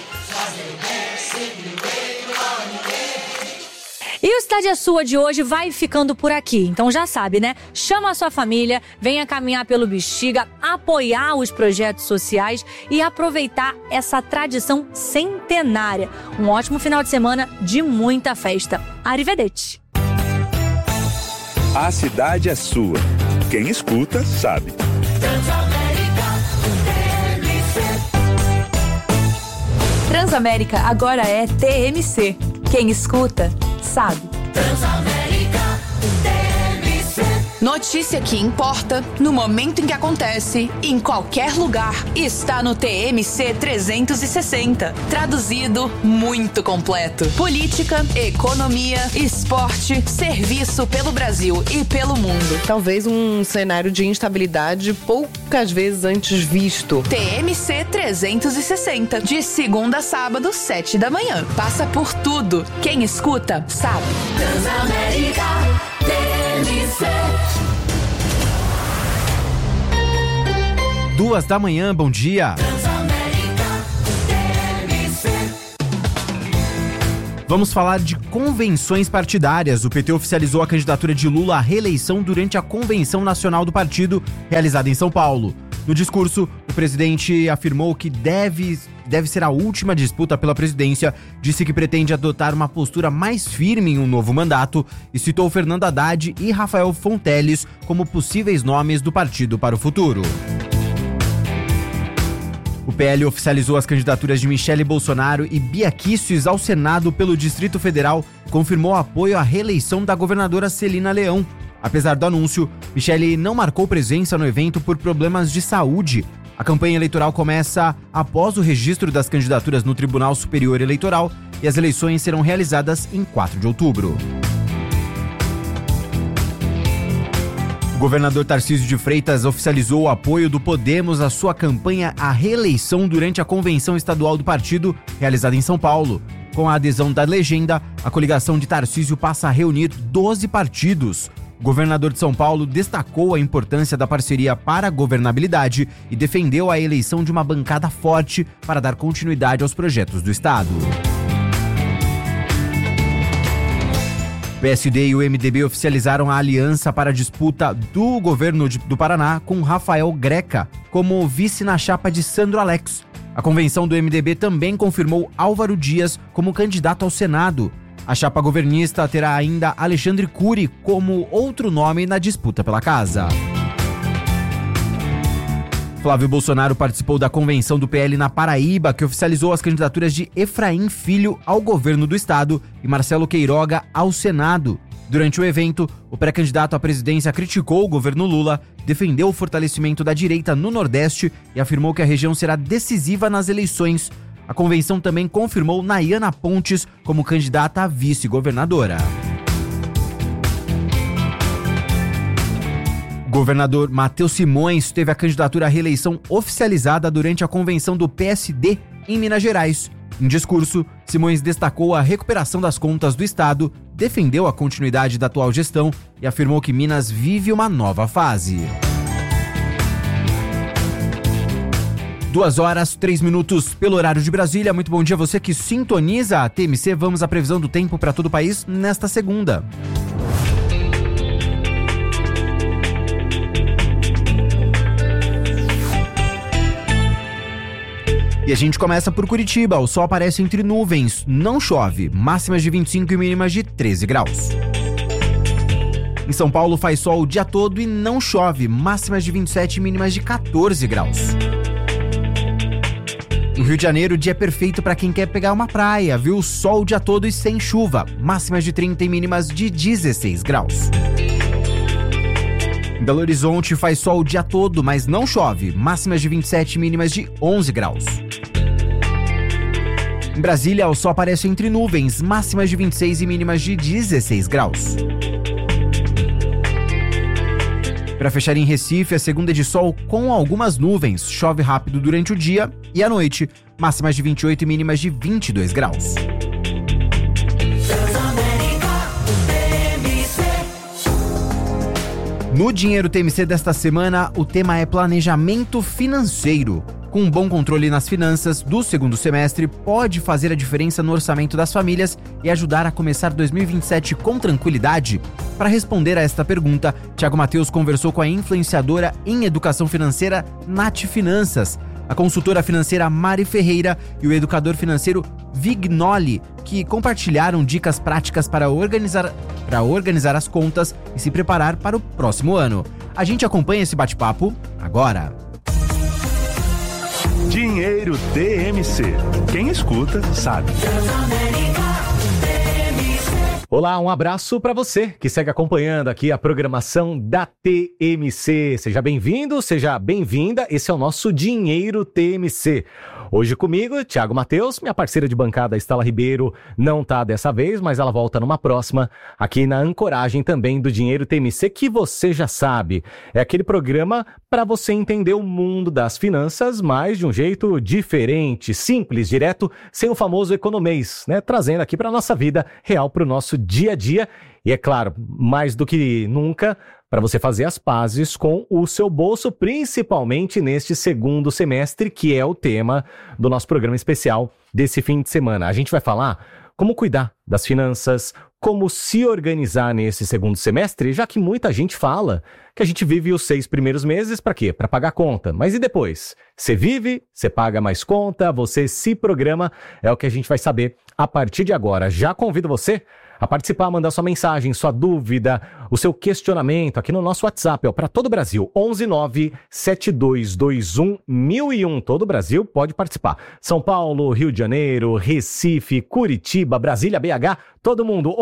E o Cidade é Sua de hoje vai ficando por aqui. Então já sabe, né? Chama a sua família, venha caminhar pelo Bexiga, apoiar os projetos sociais e aproveitar essa tradição centenária. Um ótimo final de semana de muita festa. Arrivederci! A cidade é sua. Quem escuta, sabe. Transamérica agora é TMC. Quem escuta, sabe. Transamérica TMC. Notícia que importa, no momento em que acontece, em qualquer lugar, está no TMC 360. Traduzido, muito completo. Política, economia, esporte, serviço pelo Brasil e pelo mundo. Talvez um cenário de instabilidade poucas vezes antes visto. TMC 360, de segunda a sábado, 7 da manhã. Passa por tudo. Quem escuta, sabe. Transamérica TMC. 2 da manhã, bom dia. Vamos falar de convenções partidárias. O PT oficializou a candidatura de Lula à reeleição durante a Convenção Nacional do Partido, realizada em São Paulo. No discurso, o presidente afirmou que deve ser a última disputa pela presidência, disse que pretende adotar uma postura mais firme em um novo mandato e citou Fernando Haddad e Rafael Fonteles como possíveis nomes do partido para o futuro. O PL oficializou as candidaturas de Michele Bolsonaro e Bia Kicis ao Senado pelo Distrito Federal, confirmou apoio à reeleição da governadora Celina Leão. Apesar do anúncio, Michele não marcou presença no evento por problemas de saúde. A campanha eleitoral começa após o registro das candidaturas no Tribunal Superior Eleitoral e as eleições serão realizadas em 4 de outubro. O governador Tarcísio de Freitas oficializou o apoio do Podemos à sua campanha à reeleição durante a convenção estadual do partido, realizada em São Paulo. Com a adesão da legenda, a coligação de Tarcísio passa a reunir 12 partidos. O governador de São Paulo destacou a importância da parceria para a governabilidade e defendeu a eleição de uma bancada forte para dar continuidade aos projetos do estado. O PSD e o MDB oficializaram a aliança para a disputa do governo do Paraná com Rafael Greca como vice na chapa de Sandro Alex. A convenção do MDB também confirmou Álvaro Dias como candidato ao Senado. A chapa governista terá ainda Alexandre Cury como outro nome na disputa pela casa. Flávio Bolsonaro participou da convenção do PL na Paraíba, que oficializou as candidaturas de Efraim Filho ao governo do estado e Marcelo Queiroga ao Senado. Durante o evento, o pré-candidato à presidência criticou o governo Lula, defendeu o fortalecimento da direita no Nordeste e afirmou que a região será decisiva nas eleições. A convenção também confirmou Nayana Pontes como candidata a vice-governadora. O governador Matheus Simões teve a candidatura à reeleição oficializada durante a convenção do PSD em Minas Gerais. Em discurso, Simões destacou a recuperação das contas do estado, defendeu a continuidade da atual gestão e afirmou que Minas vive uma nova fase. 2h03 pelo horário de Brasília. Muito bom dia a você que sintoniza a TMC. Vamos à previsão do tempo para todo o país nesta segunda. E a gente começa por Curitiba. O sol aparece entre nuvens, não chove. Máximas de 25 e mínimas de 13 graus. Em São Paulo faz sol o dia todo e não chove. Máximas de 27 e mínimas de 14 graus. No Rio de Janeiro, o dia é perfeito para quem quer pegar uma praia, viu? Sol o dia todo e sem chuva. Máximas de 30 e mínimas de 16 graus. Em Belo Horizonte faz sol o dia todo, mas não chove. Máximas de 27 e mínimas de 11 graus. Em Brasília, o sol aparece entre nuvens. Máximas de 26 e mínimas de 16 graus. Para fechar em Recife, a segunda é de sol com algumas nuvens. Chove rápido durante o dia e à noite. Máximas de 28 e mínimas de 22 graus. No Dinheiro TMC desta semana, o tema é planejamento financeiro. Com um bom controle nas finanças do segundo semestre, pode fazer a diferença no orçamento das famílias e ajudar a começar 2027 com tranquilidade? Para responder a esta pergunta, Thiago Mateus conversou com a influenciadora em educação financeira Nath Finanças, a consultora financeira Mari Ferreira e o educador financeiro Vignoli, que compartilharam dicas práticas para organizar as contas e se preparar para o próximo ano. A gente acompanha esse bate-papo agora. Dinheiro TMC. Quem escuta, sabe. Olá, um abraço para você que segue acompanhando aqui a programação da TMC. Seja bem-vindo, seja bem-vinda. Esse é o nosso Dinheiro TMC. Hoje comigo, Thiago Matheus, minha parceira de bancada, Estela Ribeiro, não tá dessa vez, mas ela volta numa próxima, aqui na ancoragem também do Dinheiro TMC, que você já sabe. É aquele programa para você entender o mundo das finanças, mas de um jeito diferente, simples, direto, sem o famoso economês, né? Trazendo aqui para nossa vida real, para o nosso dia a dia. E é claro, mais do que nunca, para você fazer as pazes com o seu bolso, principalmente neste segundo semestre, que é o tema do nosso programa especial desse fim de semana. A gente vai falar como cuidar das finanças, como se organizar nesse segundo semestre, já que muita gente fala que a gente vive os 6 primeiros meses para quê? Para pagar conta. Mas e depois? Você vive, você paga mais conta, você se programa, é o que a gente vai saber a partir de agora. Já convido você a participar, mandar sua mensagem, sua dúvida, o seu questionamento aqui no nosso WhatsApp, para todo o Brasil, 11972211001. Todo o Brasil pode participar. São Paulo, Rio de Janeiro, Recife, Curitiba, Brasília, BH, todo mundo,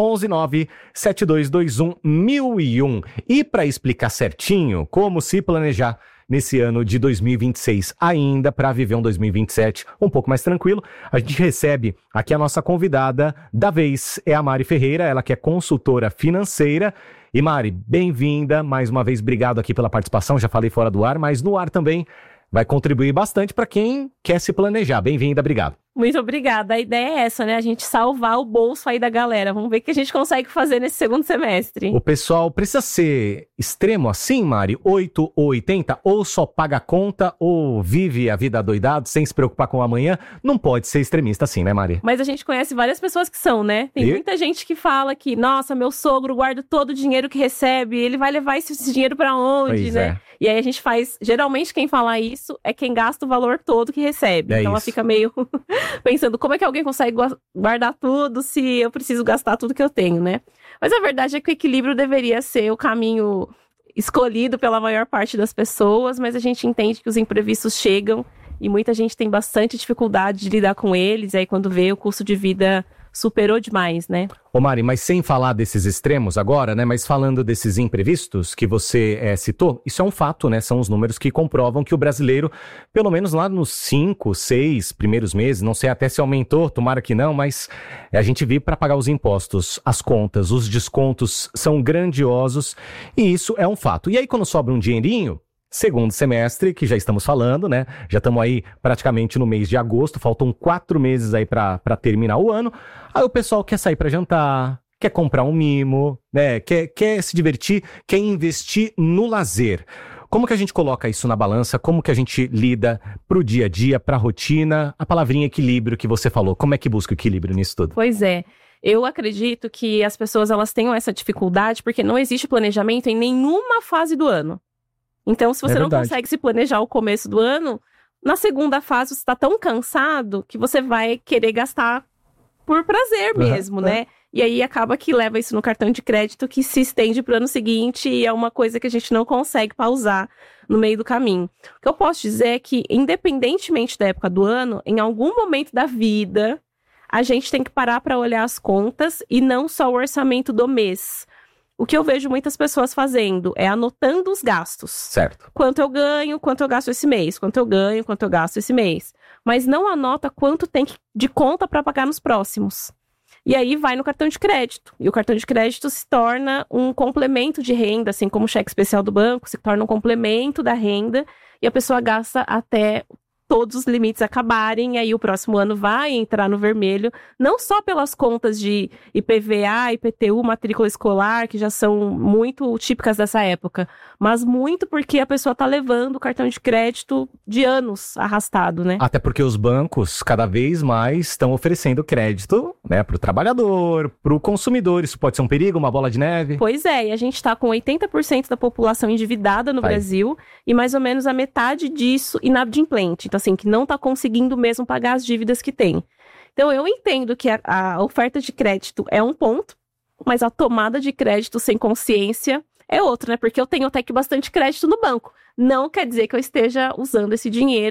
11972211001. E para explicar certinho como se planejar nesse ano de 2026, ainda para viver um 2027 um pouco mais tranquilo, a gente recebe aqui a nossa convidada da vez, é a Mari Ferreira, ela que é consultora financeira. E Mari, bem-vinda, mais uma vez, obrigado aqui pela participação, já falei fora do ar, mas no ar também vai contribuir bastante para quem quer se planejar. Bem-vinda, obrigado. Muito obrigada. A ideia é essa, né? A gente salvar o bolso aí da galera. Vamos ver o que a gente consegue fazer nesse segundo semestre. O pessoal precisa ser extremo assim, Mari? 8 ou 80? Ou só paga a conta, ou vive a vida adoidado, sem se preocupar com o amanhã? Não pode ser extremista assim, né, Mari? Mas a gente conhece várias pessoas que são, né? Tem muita gente que fala que, nossa, meu sogro guarda todo o dinheiro que recebe, ele vai levar esse dinheiro pra onde, Pois né? é. E aí a gente faz... Geralmente quem fala isso é quem gasta o valor todo que recebe. É então ela isso. fica meio pensando, como é que alguém consegue guardar tudo se eu preciso gastar tudo que eu tenho, né? Mas a verdade é que o equilíbrio deveria ser o caminho escolhido pela maior parte das pessoas, mas a gente entende que os imprevistos chegam e muita gente tem bastante dificuldade de lidar com eles, e aí quando vê o custo de vida superou demais, né? Ô Mari, mas sem falar desses extremos agora, né? Mas falando desses imprevistos que você citou, isso é um fato, né? São os números que comprovam que o brasileiro, pelo menos lá nos 5, 6 primeiros meses, não sei até se aumentou, tomara que não, mas a gente vive para pagar os impostos, as contas, os descontos são grandiosos e isso é um fato. E aí quando sobra um dinheirinho, segundo semestre, que já estamos falando, né? Já estamos aí praticamente no mês de agosto, faltam 4 meses aí para terminar o ano. Aí o pessoal quer sair para jantar, quer comprar um mimo, né? Quer se divertir, quer investir no lazer. Como que a gente coloca isso na balança? Como que a gente lida pro dia a dia, pra rotina? A palavrinha equilíbrio que você falou, como é que busca o equilíbrio nisso tudo? Pois é. Eu acredito que as pessoas elas tenham essa dificuldade porque não existe planejamento em nenhuma fase do ano. Então, se você não consegue se planejar o começo do ano, na segunda fase você está tão cansado que você vai querer gastar por prazer mesmo, né? E aí acaba que leva isso no cartão de crédito que se estende para o ano seguinte e é uma coisa que a gente não consegue pausar no meio do caminho. O que eu posso dizer é que, independentemente da época do ano, em algum momento da vida, a gente tem que parar para olhar as contas e não só o orçamento do mês. O que eu vejo muitas pessoas fazendo é anotando os gastos. Certo. Quanto eu ganho, quanto eu gasto esse mês. Quanto eu ganho, quanto eu gasto esse mês. Mas não anota quanto tem de conta para pagar nos próximos. E aí vai no cartão de crédito. E o cartão de crédito se torna um complemento de renda, assim como o cheque especial do banco, se torna um complemento da renda. E a pessoa gasta até todos os limites acabarem, e aí o próximo ano vai entrar no vermelho, não só pelas contas de IPVA, IPTU, matrícula escolar, que já são muito típicas dessa época, mas muito porque a pessoa está levando o cartão de crédito de anos arrastado, né? Até porque os bancos cada vez mais estão oferecendo crédito, né, para o trabalhador, para o consumidor. Isso pode ser um perigo, uma bola de neve? Pois é, e a gente está com 80% da população endividada no Brasil e mais ou menos a metade disso inadimplente. Então, assim, que não está conseguindo mesmo pagar as dívidas que tem. Então, eu entendo que a oferta de crédito é um ponto, mas a tomada de crédito sem consciência é outro, né? Porque eu tenho até que bastante crédito no banco. Não quer dizer que eu esteja usando esse dinheiro, que eu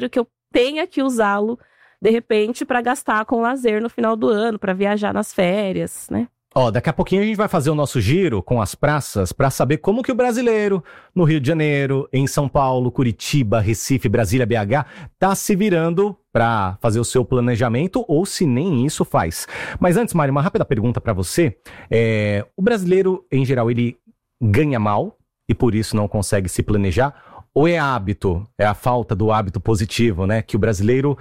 tenha que usá-lo, de repente, para gastar com lazer no final do ano, para viajar nas férias, né? Daqui a pouquinho a gente vai fazer o nosso giro com as praças para saber como que o brasileiro no Rio de Janeiro, em São Paulo, Curitiba, Recife, Brasília, BH, tá se virando para fazer o seu planejamento ou se nem isso faz. Mas antes, Mari, uma rápida pergunta para você. O brasileiro, em geral, ele ganha mal e por isso não consegue se planejar? Ou é hábito, é a falta do hábito positivo, né? Que o brasileiro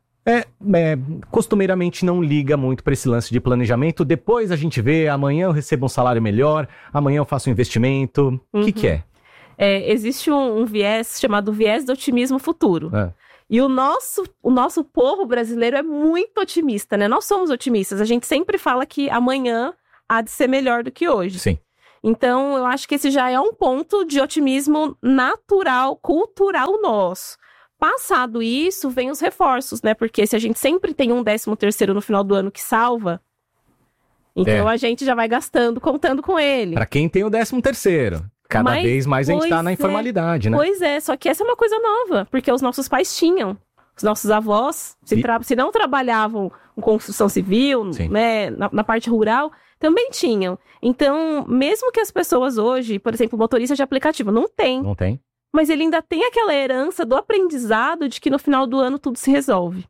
costumeiramente não liga muito para esse lance de planejamento. Depois a gente vê, amanhã eu recebo um salário melhor, amanhã eu faço um investimento. O que é? Existe um viés chamado viés do otimismo futuro. E o nosso povo brasileiro é muito otimista, né? Nós somos otimistas. A gente sempre fala que amanhã há de ser melhor do que hoje. Sim. Então, eu acho que esse já é um ponto de otimismo natural, cultural nosso. Passado isso, vem os reforços, né? Porque se a gente sempre tem um 13º no final do ano que salva, então a gente já vai gastando, contando com ele. Para quem tem o 13º. Cada vez mais a gente tá na informalidade, né? Pois é, só que essa é uma coisa nova, porque os nossos pais tinham. Os nossos avós, se não trabalhavam com construção civil, né, na parte rural, também tinham. Então, mesmo que as pessoas hoje, por exemplo, motorista de aplicativo, não tem. Mas ele ainda tem aquela herança do aprendizado de que no final do ano tudo se resolve.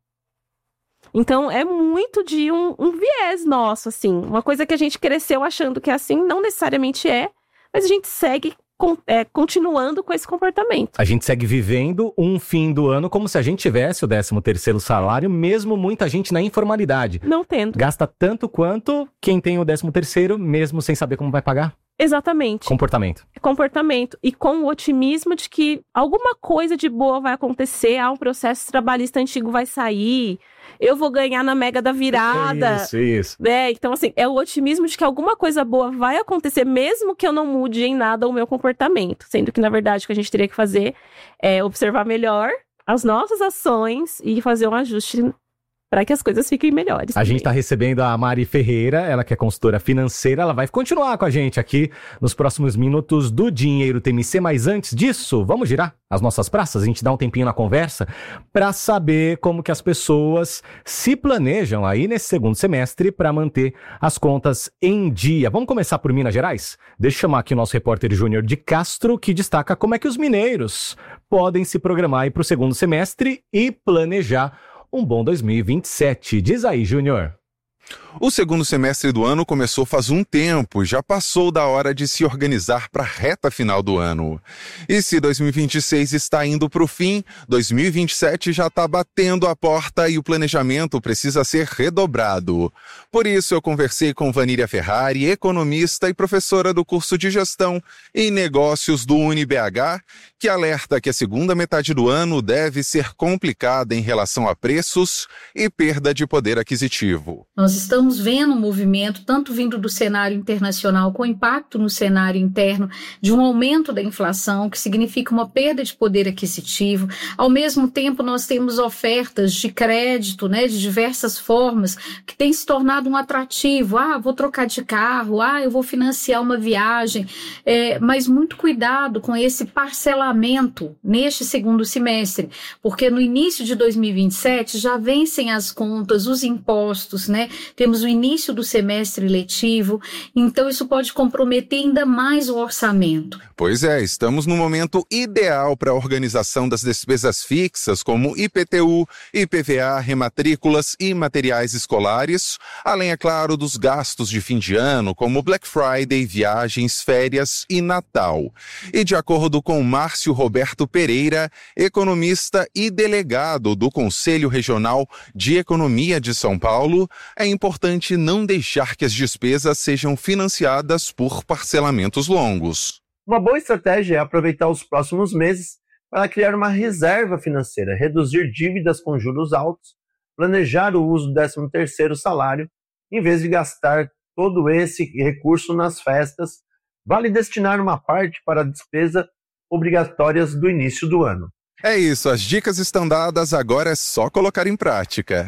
Então, é muito de um viés nosso, assim. Uma coisa que a gente cresceu achando que é assim, não necessariamente é, mas a gente segue continuando com esse comportamento. A gente segue vivendo um fim do ano como se a gente tivesse o 13º salário, mesmo muita gente na informalidade. Não tendo. Gasta tanto quanto quem tem o 13º, mesmo sem saber como vai pagar. Exatamente. Comportamento. E com o otimismo de que alguma coisa de boa vai acontecer, um processo trabalhista antigo vai sair, eu vou ganhar na mega da virada. Isso. Então, assim, é o otimismo de que alguma coisa boa vai acontecer, mesmo que eu não mude em nada o meu comportamento. Sendo que, na verdade, o que a gente teria que fazer é observar melhor as nossas ações e fazer um ajuste para que as coisas fiquem melhores. A gente está recebendo a Mari Ferreira, ela que é consultora financeira, ela vai continuar com a gente aqui nos próximos minutos do Dinheiro TMC, mas antes disso, vamos girar as nossas praças, a gente dá um tempinho na conversa para saber como que as pessoas se planejam aí nesse segundo semestre para manter as contas em dia. Vamos começar por Minas Gerais? Deixa eu chamar aqui o nosso repórter Júnior de Castro, que destaca como é que os mineiros podem se programar aí para o segundo semestre e planejar um bom 2027. Diz aí, Júnior. O segundo semestre do ano começou faz um tempo, já passou da hora de se organizar para a reta final do ano. E se 2026 está indo para o fim, 2027 já está batendo a porta e o planejamento precisa ser redobrado. Por isso eu conversei com Vanília Ferrari, economista e professora do curso de Gestão e Negócios do UniBH, que alerta que a segunda metade do ano deve ser complicada em relação a preços e perda de poder aquisitivo. Nós estamos vendo um movimento, tanto vindo do cenário internacional, com impacto no cenário interno, de um aumento da inflação, que significa uma perda de poder aquisitivo. Ao mesmo tempo, nós temos ofertas de crédito, né, de diversas formas, que tem se tornado um atrativo. Vou trocar de carro, eu vou financiar uma viagem. Mas muito cuidado com esse parcelamento neste segundo semestre, porque no início de 2027 já vencem as contas, os impostos, né? Temos o início do semestre letivo, então isso pode comprometer ainda mais o orçamento. Pois é, estamos no momento ideal para a organização das despesas fixas, como IPTU, IPVA, rematrículas e materiais escolares, além, é claro, dos gastos de fim de ano, como Black Friday, viagens, férias e Natal. E de acordo com Márcio Roberto Pereira, economista e delegado do Conselho Regional de Economia de São Paulo, é importante não deixar que as despesas sejam financiadas por parcelamentos longos. Uma boa estratégia é aproveitar os próximos meses para criar uma reserva financeira, reduzir dívidas com juros altos, planejar o uso do 13º salário, em vez de gastar todo esse recurso nas festas, vale destinar uma parte para despesas obrigatórias do início do ano. É isso, as dicas estão dadas, agora é só colocar em prática.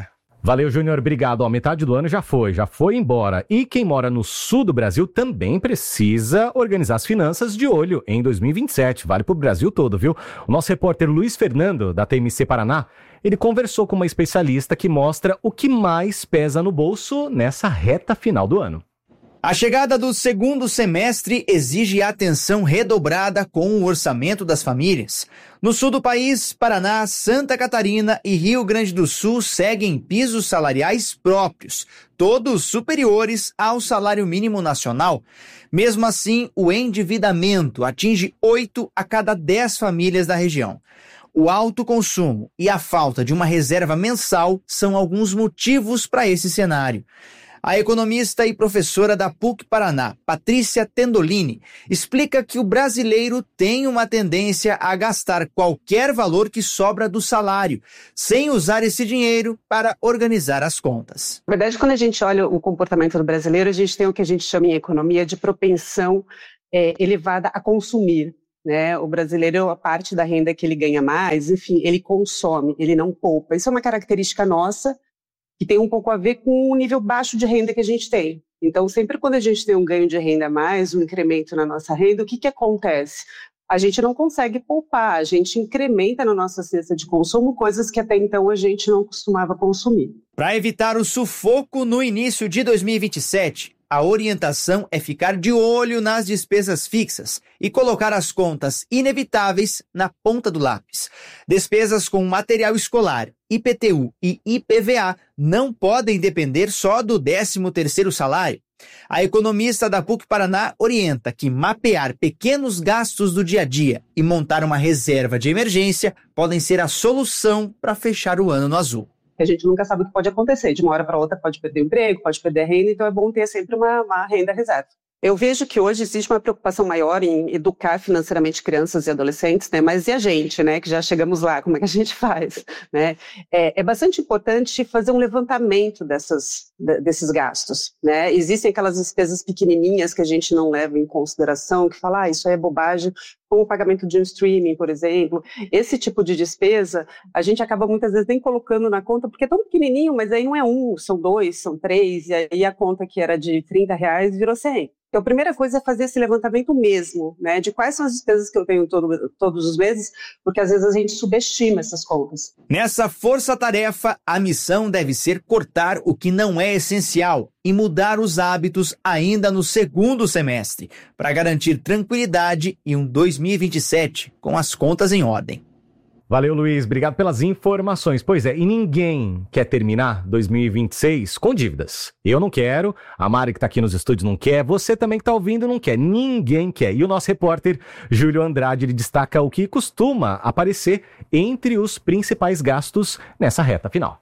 Valeu, Júnior, obrigado. Ó, metade do ano já foi embora. E quem mora no sul do Brasil também precisa organizar as finanças de olho em 2027. Vale pro Brasil todo, viu? O nosso repórter Luiz Fernando, da TMC Paraná, ele conversou com uma especialista que mostra o que mais pesa no bolso nessa reta final do ano. A chegada do segundo semestre exige atenção redobrada com o orçamento das famílias. No sul do país, Paraná, Santa Catarina e Rio Grande do Sul seguem pisos salariais próprios, todos superiores ao salário mínimo nacional. Mesmo assim, o endividamento atinge 8 a cada 10 famílias da região. O alto consumo e a falta de uma reserva mensal são alguns motivos para esse cenário. A economista e professora da PUC Paraná, Patrícia Tendolini, explica que o brasileiro tem uma tendência a gastar qualquer valor que sobra do salário, sem usar esse dinheiro para organizar as contas. Na verdade, quando a gente olha o comportamento do brasileiro, a gente tem o que a gente chama em economia de propensão elevada a consumir. Né? O brasileiro, a parte da renda que ele ganha mais, enfim, ele consome, ele não poupa. Isso é uma característica nossa, que tem um pouco a ver com o nível baixo de renda que a gente tem. Então, sempre quando a gente tem um ganho de renda a mais, um incremento na nossa renda, o que acontece? A gente não consegue poupar, a gente incrementa na nossa cesta de consumo coisas que até então a gente não costumava consumir. Para evitar o sufoco no início de 2027, a orientação é ficar de olho nas despesas fixas e colocar as contas inevitáveis na ponta do lápis. Despesas com material escolar, IPTU e IPVA não podem depender só do 13º salário. A economista da PUC Paraná orienta que mapear pequenos gastos do dia a dia e montar uma reserva de emergência podem ser a solução para fechar o ano no azul. A gente nunca sabe o que pode acontecer, de uma hora para outra pode perder o emprego, pode perder a renda, então é bom ter sempre uma renda reserva. Eu vejo que hoje existe uma preocupação maior em educar financeiramente crianças e adolescentes, né? Mas e a gente, né? Que já chegamos lá, como é que a gente faz? Né? É bastante importante fazer um levantamento desses gastos, né? Existem aquelas despesas pequenininhas que a gente não leva em consideração, que fala, isso aí é bobagem, como o pagamento de um streaming, por exemplo. Esse tipo de despesa, a gente acaba muitas vezes nem colocando na conta, porque é tão pequenininho, mas aí não é um, são 2, são 3, e aí a conta que era de R$30 virou 100. Então, a primeira coisa é fazer esse levantamento mesmo, né, de quais são as despesas que eu tenho todos os meses, porque às vezes a gente subestima essas contas. Nessa força-tarefa, a missão deve ser cortar o que não é essencial e mudar os hábitos ainda no segundo semestre, para garantir tranquilidade e um 2027 com as contas em ordem. Valeu, Luiz. Obrigado pelas informações. Pois é, e ninguém quer terminar 2026 com dívidas. Eu não quero, a Mari que está aqui nos estúdios não quer, você também que está ouvindo não quer, ninguém quer. E o nosso repórter, Júlio Andrade, ele destaca o que costuma aparecer entre os principais gastos nessa reta final.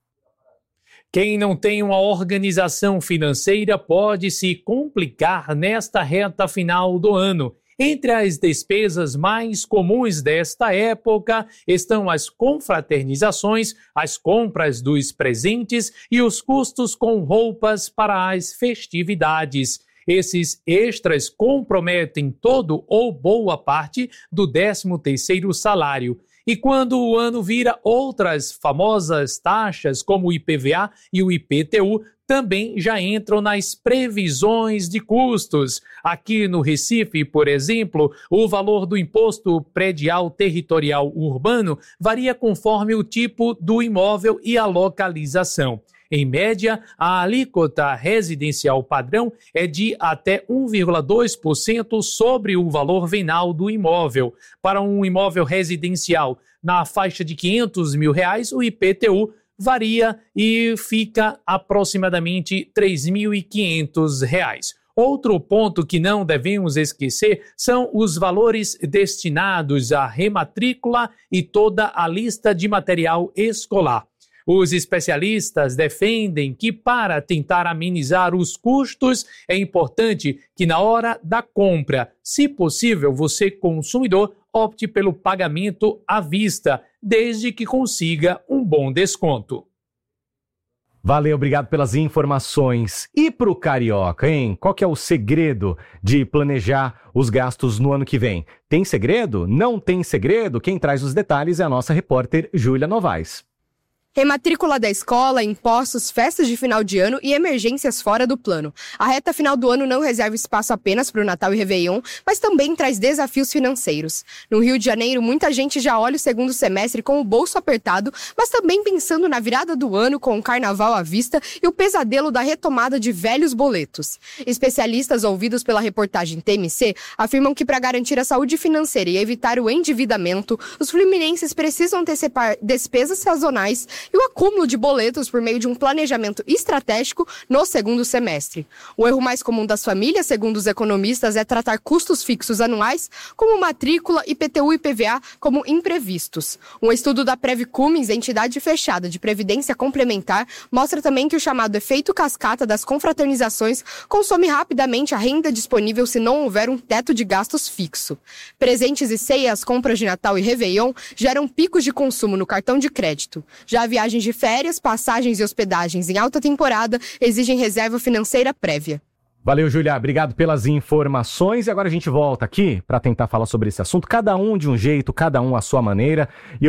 Quem não tem uma organização financeira pode se complicar nesta reta final do ano. Entre as despesas mais comuns desta época estão as confraternizações, as compras dos presentes e os custos com roupas para as festividades. Esses extras comprometem todo ou boa parte do 13º salário. E quando o ano vira, outras famosas taxas, como o IPVA e o IPTU, também já entram nas previsões de custos. Aqui no Recife, por exemplo, o valor do Imposto Predial Territorial Urbano varia conforme o tipo do imóvel e a localização. Em média, a alíquota residencial padrão é de até 1,2% sobre o valor venal do imóvel. Para um imóvel residencial na faixa de R$500 mil, o IPTU varia e fica aproximadamente R$3.500. Outro ponto que não devemos esquecer são os valores destinados à rematrícula e toda a lista de material escolar. Os especialistas defendem que, para tentar amenizar os custos, é importante que na hora da compra, se possível, você, consumidor, opte pelo pagamento à vista, desde que consiga um bom desconto. Valeu, obrigado pelas informações. E pro carioca, hein? Qual que é o segredo de planejar os gastos no ano que vem? Tem segredo? Não tem segredo? Quem traz os detalhes é a nossa repórter Júlia Novaes. Rematrícula da escola, impostos, festas de final de ano e emergências fora do plano. A reta final do ano não reserva espaço apenas para o Natal e Réveillon, mas também traz desafios financeiros. No Rio de Janeiro, muita gente já olha o segundo semestre com o bolso apertado, mas também pensando na virada do ano com o carnaval à vista e o pesadelo da retomada de velhos boletos. Especialistas ouvidos pela reportagem TMC afirmam que para garantir a saúde financeira e evitar o endividamento, os fluminenses precisam antecipar despesas sazonais e o acúmulo de boletos por meio de um planejamento estratégico no segundo semestre. O erro mais comum das famílias, segundo os economistas, é tratar custos fixos anuais, como matrícula, IPTU e PVA, como imprevistos. Um estudo da Prev Cummins, entidade fechada de previdência complementar, mostra também que o chamado efeito cascata das confraternizações consome rapidamente a renda disponível se não houver um teto de gastos fixo. Presentes e ceias, compras de Natal e Réveillon geram picos de consumo no cartão de crédito. Já viagens de férias, passagens e hospedagens em alta temporada exigem reserva financeira prévia. Valeu, Júlia. Obrigado pelas informações. E agora a gente volta aqui para tentar falar sobre esse assunto, cada um de um jeito, cada um à sua maneira.